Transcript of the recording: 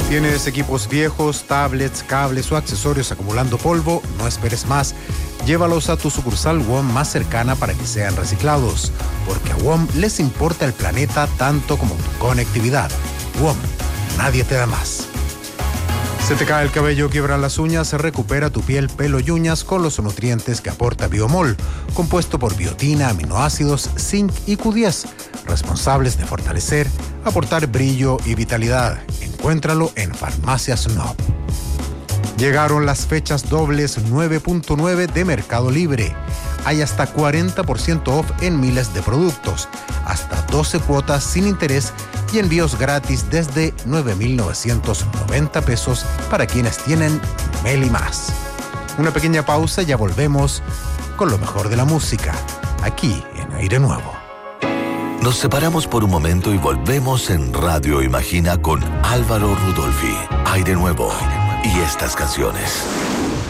¿Tienes equipos viejos, tablets, cables o accesorios acumulando polvo? No esperes más. Llévalos a tu sucursal WOM más cercana para que sean reciclados, porque a WOM les importa el planeta tanto como tu conectividad. WOM, nadie te da más. Se te cae el cabello, quiebran las uñas, recupera tu piel, pelo y uñas con los nutrientes que aporta Biomol, compuesto por biotina, aminoácidos, zinc y Q10, responsables de fortalecer, aportar brillo y vitalidad. Encuéntralo en Farmacias Nob. Llegaron las fechas dobles 9.9 de Mercado Libre. Hay hasta 40% off en miles de productos, hasta 12 cuotas sin interés y envíos gratis desde 9,990 pesos para quienes tienen Meli Más. Una pequeña pausa y ya volvemos con lo mejor de la música, aquí en Aire Nuevo. Nos separamos por un momento y volvemos en Radio Imagina con Álvaro Rudolphy. Aire Nuevo y estas canciones.